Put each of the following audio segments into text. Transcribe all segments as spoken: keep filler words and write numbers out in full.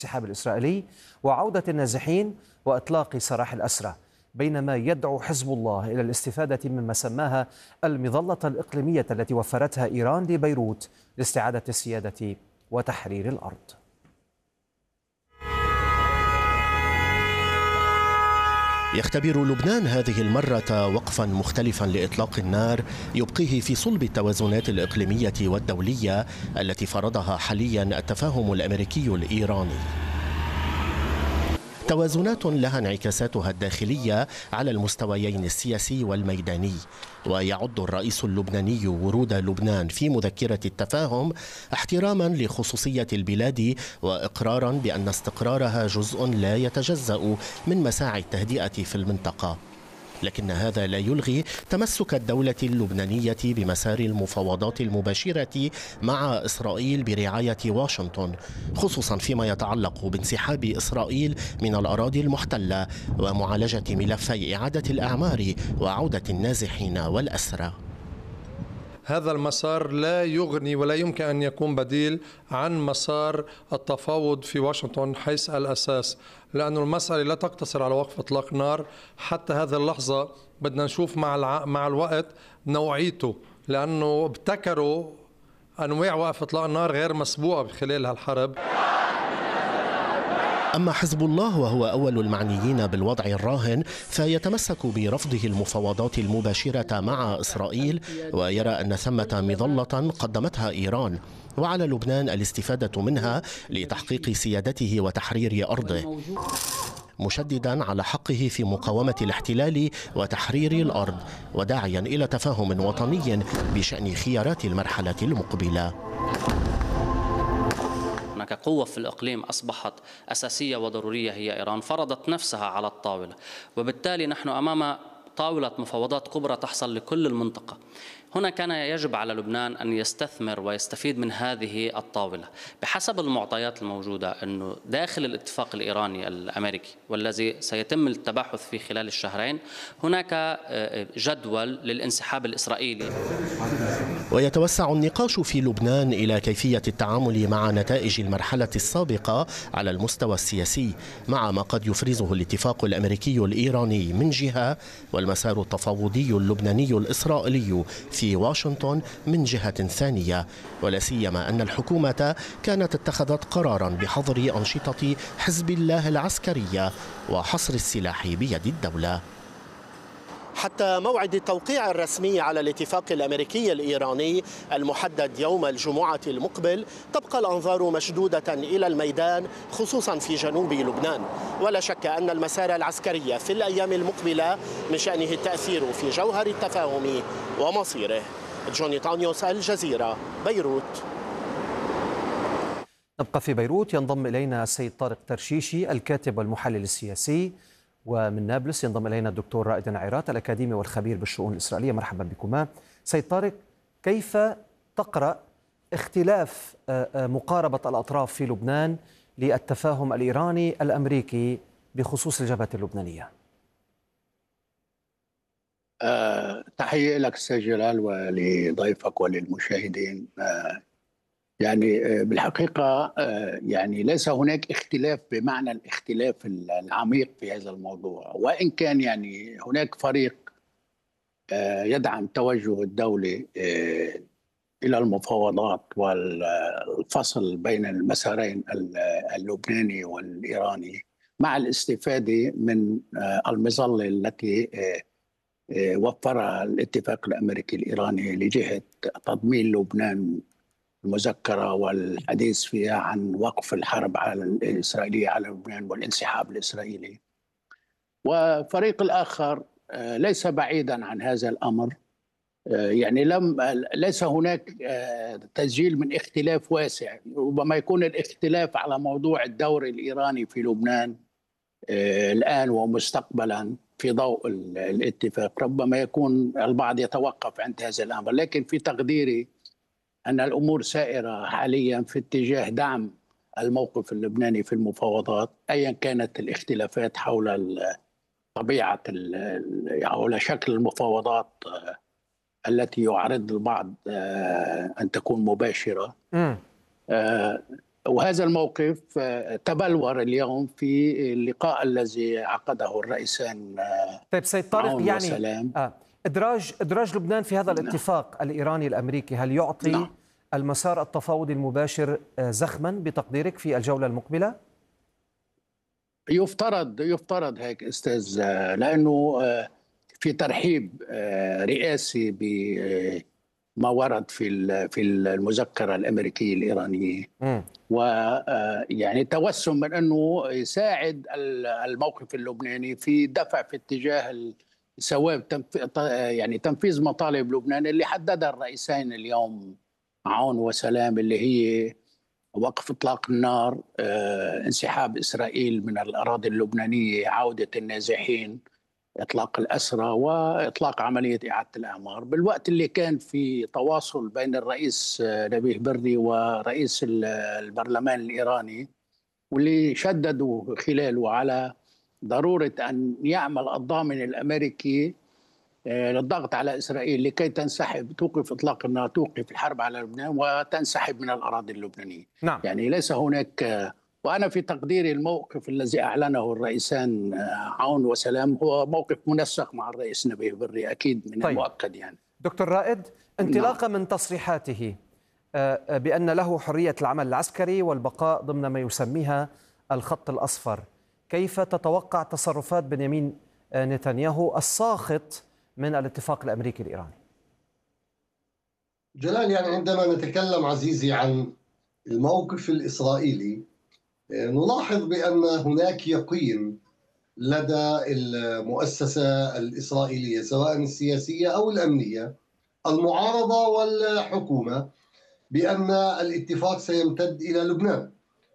الانسحاب الإسرائيلي وعودة النازحين وإطلاق سراح الأسرى، بينما يدعو حزب الله إلى الاستفادة مما سماها المظلة الإقليمية التي وفرتها إيران لبيروت لاستعادة السيادة وتحرير الأرض. يختبر لبنان هذه المرة وقفا مختلفا لإطلاق النار يبقيه في صلب التوازنات الإقليمية والدولية التي فرضها حاليا التفاهم الأمريكي الإيراني. توازنات لها انعكاساتها الداخلية على المستويين السياسي والميداني. ويعد الرئيس اللبناني ورود لبنان في مذكرة التفاهم احتراما لخصوصية البلاد وإقرارا بأن استقرارها جزء لا يتجزأ من مساعي التهدئة في المنطقة، لكن هذا لا يلغي تمسك الدولة اللبنانية بمسار المفاوضات المباشرة مع إسرائيل برعاية واشنطن، خصوصا فيما يتعلق بانسحاب إسرائيل من الأراضي المحتلة ومعالجة ملفي إعادة الأعمار وعودة النازحين والأسرى. هذا المسار لا يغني ولا يمكن أن يكون بديل عن مسار التفاوض في واشنطن حيث الأساس، لأن المسألة لا تقتصر على وقف إطلاق نار. حتى هذه اللحظة بدنا نشوف مع الع... مع الوقت نوعيته، لأنه ابتكروا أنواع وقف إطلاق النار غير مسبوقة خلال هالحرب. أما حزب الله وهو أول المعنيين بالوضع الراهن فيتمسك برفضه المفاوضات المباشرة مع إسرائيل، ويرى أن ثمة مظلة قدمتها إيران وعلى لبنان الاستفادة منها لتحقيق سيادته وتحرير أرضه، مشددا على حقه في مقاومة الاحتلال وتحرير الأرض، وداعيا إلى تفاهم وطني بشأن خيارات المرحلة المقبلة. هناك قوة في الإقليم أصبحت أساسية وضرورية هي إيران، فرضت نفسها على الطاولة، وبالتالي نحن أمام طاولة مفاوضات كبرى تحصل لكل المنطقة. هنا كان يجب على لبنان أن يستثمر ويستفيد من هذه الطاولة بحسب المعطيات الموجودة، أنه داخل الاتفاق الإيراني الأمريكي والذي سيتم التباحث فيه خلال الشهرين هناك جدول للانسحاب الإسرائيلي. ويتوسع النقاش في لبنان إلى كيفية التعامل مع نتائج المرحلة السابقة على المستوى السياسي، مع ما قد يفرزه الاتفاق الأمريكي الإيراني من جهة والمسار التفاوضي اللبناني الإسرائيلي في واشنطن من جهة ثانية، ولا سيما أن الحكومة كانت اتخذت قرارا بحظر أنشطة حزب الله العسكرية وحصر السلاح بيد الدولة. حتى موعد التوقيع الرسمي على الاتفاق الأمريكي الإيراني المحدد يوم الجمعة المقبل تبقى الأنظار مشدودة إلى الميدان، خصوصا في جنوب لبنان، ولا شك أن المسار العسكري في الأيام المقبلة من شأنه التأثير في جوهر التفاهم ومصيره. جوني تانيوس، الجزيرة، بيروت. نبقى في بيروت، ينضم إلينا السيد طارق ترشيشي الكاتب والمحلل السياسي، ومن نابلس ينضم إلينا الدكتور رائد نعيرات الأكاديمي والخبير بالشؤون الإسرائيلية. مرحبا بكما. سيد طارق، كيف تقرأ اختلاف مقاربة الأطراف في لبنان للتفاهم الإيراني الأمريكي بخصوص الجبهة اللبنانية؟ أه تحية لك أستاذ جلال ولضيفك وللمشاهدين. أه يعني بالحقيقة يعني ليس هناك اختلاف بمعنى الاختلاف العميق في هذا الموضوع، وإن كان يعني هناك فريق يدعم توجه الدولة إلى المفاوضات والفصل بين المسارين اللبناني والإيراني مع الاستفادة من المظلة التي وفرها الاتفاق الأمريكي الإيراني لجهة تضمين لبنان المذكرة والحديث فيها عن وقف الحرب على الإسرائيلية على لبنان والانسحاب الإسرائيلي. وفريق الآخر ليس بعيدا عن هذا الأمر، يعني لم ليس هناك تسجيل من اختلاف واسع. ربما يكون الاختلاف على موضوع الدور الإيراني في لبنان الآن ومستقبلا في ضوء الاتفاق، ربما يكون البعض يتوقف عند هذا الأمر، لكن في تقديري أن الأمور سائرة حاليا في اتجاه دعم الموقف اللبناني في المفاوضات، أيا كانت الاختلافات حول طبيعة حول شكل المفاوضات التي يعرض البعض أن تكون مباشرة. وهذا الموقف تبلور اليوم في اللقاء الذي عقده الرئيسان. طيب سيد طارق، يعني آه ادراج ادراج لبنان في هذا الاتفاق نعم. الايراني الامريكي هل يعطي نعم. المسار التفاوضي المباشر زخما بتقديرك في الجوله المقبله؟ يفترض يفترض هيك استاذ، لانه في ترحيب رئاسي بما ورد في في المذكره الامريكيه الايرانيه، ويعني توسم من انه يساعد الموقف اللبناني في دفع في اتجاه سواء يعني تنفيذ مطالب لبنان اللي حددها الرئيسين اليوم عون وسلام، اللي هي وقف اطلاق النار، انسحاب اسرائيل من الاراضي اللبنانيه، عوده النازحين، اطلاق الاسرى، واطلاق عمليه اعاده الاعمار. بالوقت اللي كان في تواصل بين الرئيس نبيه بري ورئيس البرلمان الايراني، واللي شددوا خلاله على ضروره ان يعمل الضامن الامريكي للضغط على إسرائيل لكي تنسحب، توقف إطلاق النار، توقف الحرب على لبنان وتنسحب من الأراضي اللبنانية. نعم. يعني ليس هناك، وأنا في تقديري الموقف الذي أعلنه الرئيسان عون وسلام هو موقف منسق مع الرئيس نبيه بري أكيد من طيب. المؤكد. يعني دكتور رائد، انطلاقا نعم. من تصريحاته بأن له حرية العمل العسكري والبقاء ضمن ما يسميها الخط الأصفر، كيف تتوقع تصرفات بنيامين نتنياهو الساخط من الاتفاق الأمريكي الإيراني؟ جلال، يعني عندما نتكلم عزيزي عن الموقف الإسرائيلي نلاحظ بأن هناك يقين لدى المؤسسة الإسرائيلية سواء السياسية أو الأمنية، المعارضة والحكومة، بأن الاتفاق سيمتد إلى لبنان.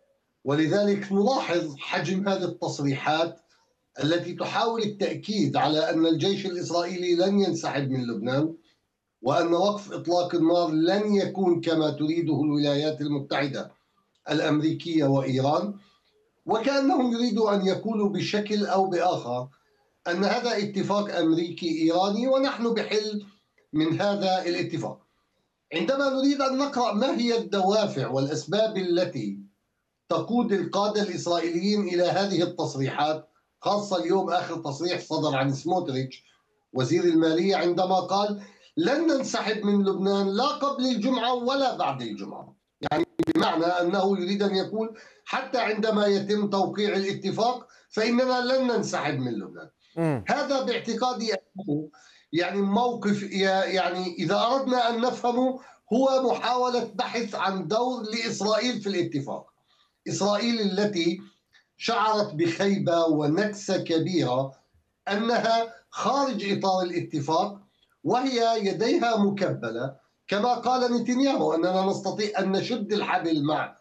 ولذلك نلاحظ حجم هذه التصريحات التي تحاول التأكيد على أن الجيش الإسرائيلي لن ينسحب من لبنان، وأن وقف إطلاق النار لن يكون كما تريده الولايات المتحدة الأمريكية وإيران، وكأنهم يريدوا أن يقولوا بشكل أو بآخر أن هذا اتفاق أمريكي إيراني ونحن بحل من هذا الاتفاق. عندما نريد أن نقرأ ما هي الدوافع والأسباب التي تقود القادة الإسرائيليين إلى هذه التصريحات، خاصة اليوم آخر تصريح صدر عن سموتريتش وزير المالية عندما قال لن ننسحب من لبنان لا قبل الجمعة ولا بعد الجمعة، يعني بمعنى أنه يريد أن يقول حتى عندما يتم توقيع الاتفاق فإننا لن ننسحب من لبنان. م. هذا باعتقادي أنه يعني موقف، يعني إذا أردنا أن نفهمه هو محاولة بحث عن دور لإسرائيل في الاتفاق. إسرائيل التي شعرت بخيبة ونكسة كبيرة أنها خارج إطار الاتفاق وهي يديها مكبلة، كما قال نتنياهو أننا نستطيع أن نشد الحبل مع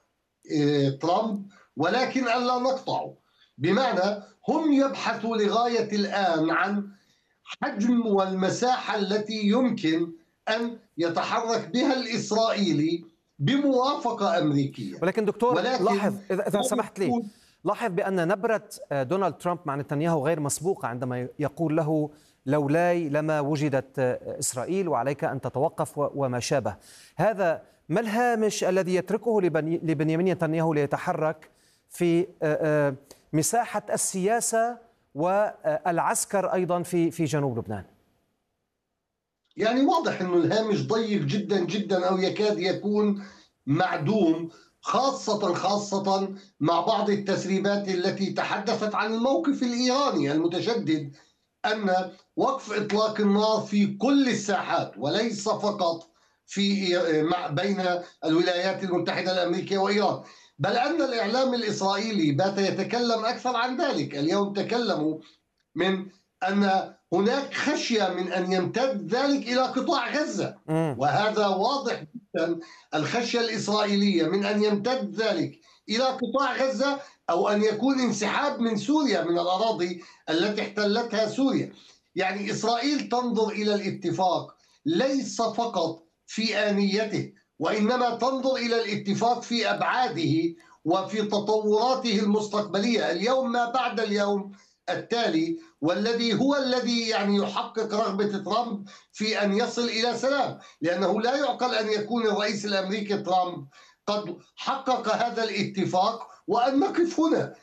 ترامب ولكن ألا نقطعه. بمعنى هم يبحثوا لغاية الآن عن حجم والمساحة التي يمكن أن يتحرك بها الإسرائيلي بموافقة أمريكية. ولكن دكتور ولكن لاحظ إذا سمحت لي، لاحظ بأن نبرة دونالد ترامب مع نتنياهو غير مسبوقة عندما يقول له لولاي لما وجدت إسرائيل وعليك أن تتوقف وما شابه. هذا ما الهامش الذي يتركه لبنيامين نتنياهو ليتحرك في مساحة السياسة والعسكر أيضا في في جنوب لبنان؟ يعني واضح أنه الهامش ضيق جدا جدا أو يكاد يكون معدوم، خاصة خاصة مع بعض التسريبات التي تحدثت عن الموقف الإيراني المتشدد أن وقف إطلاق النار في كل الساحات وليس فقط في بين الولايات المتحدة الأمريكية وإيران، بل أن الإعلام الإسرائيلي بات يتكلم أكثر عن ذلك. اليوم تكلموا من أن هناك خشية من أن يمتد ذلك إلى قطاع غزة، وهذا واضح جدا. الخشية الإسرائيلية من أن يمتد ذلك إلى قطاع غزة أو أن يكون انسحاب من سوريا من الأراضي التي احتلتها سوريا. يعني إسرائيل تنظر إلى الاتفاق ليس فقط في آنيته، وإنما تنظر إلى الاتفاق في أبعاده وفي تطوراته المستقبلية، اليوم ما بعد اليوم التالي، والذي هو الذي يعني يحقق رغبة ترامب في أن يصل إلى سلام، لأنه لا يعقل أن يكون الرئيس الأمريكي ترامب قد حقق هذا الاتفاق وأن نقف هنا.